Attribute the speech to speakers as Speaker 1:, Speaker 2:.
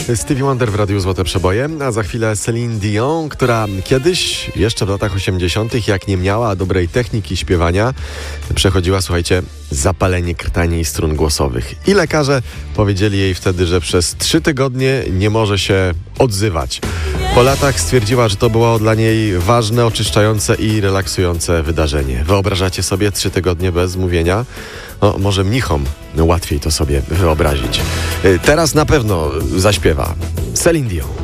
Speaker 1: Stevie Wonder w Radiu Złote Przeboje, a za chwilę Celine Dion, która kiedyś, jeszcze w latach 80., jak nie miała dobrej techniki śpiewania, przechodziła, słuchajcie, zapalenie krtani i strun głosowych. I lekarze powiedzieli jej wtedy, że przez 3 tygodnie nie może się odzywać. Po latach stwierdziła, że to było dla niej ważne, oczyszczające i relaksujące wydarzenie. Wyobrażacie sobie 3 tygodnie bez mówienia? No, może mnichom łatwiej to sobie wyobrazić. Teraz na pewno zaśpiewa Celine Dion.